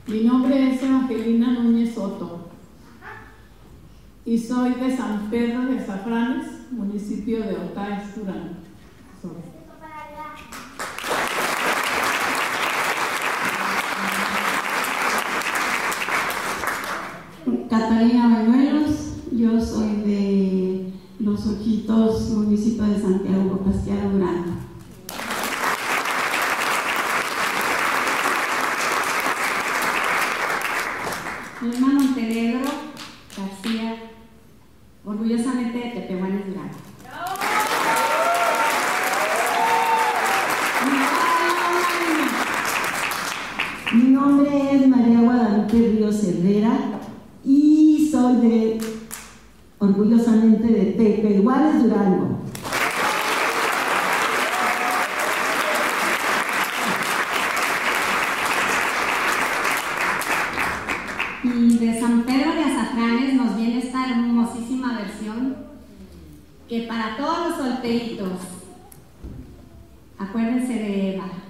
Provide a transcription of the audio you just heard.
Mi nombre es Evangelina Núñez Soto y soy de San Pedro de Azafranes, municipio de Otaes, Durango. Catalina Bañuelos, yo soy de Los Ojitos, municipio de Santiago Pascual, Durango. Lema Montenegro García, orgullosamente de Tepehuanes, Durango. Mi nombre es María Guadalupe Ríos Herrera y soy orgullosamente de Tepehuanes, Durango. Y de San Pedro de Azafranes nos viene esta hermosísima versión que para todos los solteritos, acuérdense de Eva.